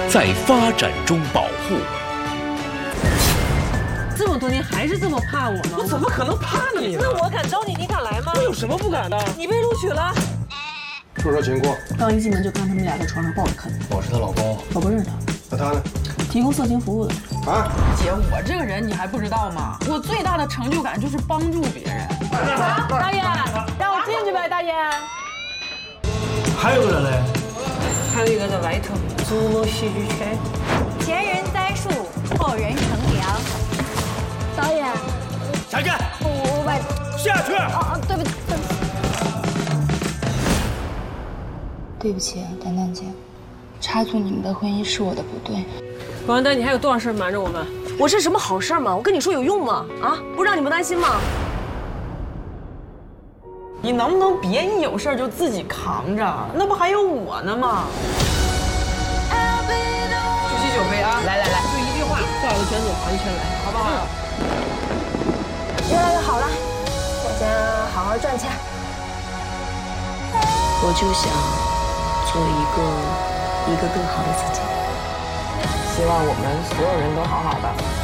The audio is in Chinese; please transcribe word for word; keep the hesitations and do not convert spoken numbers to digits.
在发展中保护。 这么多年还是这么怕我吗？ 我怎么可能怕你呢？ 那我敢招你，你敢来吗？ 我有什么不敢的？ 你被录取了。 说说情况。 刚一进门就看他们俩在床上抱着啃。 我是她老公。 我不认识他。 那他呢？ 提供色情服务的。 啊？ 姐，我这个人你还不知道吗？我最大的成就感就是帮助别人。 大爷，让我进去呗，大爷。 还有个人嘞？ 还有一个在外头，逐鹿戏剧圈。 前人栽树，后人乘凉。导演， 下去。 我我把下去。 啊，对不起，对不起。 对不起啊，丹丹姐，插足你们的婚姻是我的不对。 王丹，你还有多少事瞒着我们？ 我是什么好事吗？我跟你说有用吗？啊，不让你们担心吗？ 你能不能别一有事就自己扛着？那不还有我呢吗？举起酒杯啊！来来来，就一句话， 绕个圈子跑一圈来， 好不好？ 越来越好了，大家好好赚钱。 我就想做一个一个更好的自己。 希望我们所有人都好好的。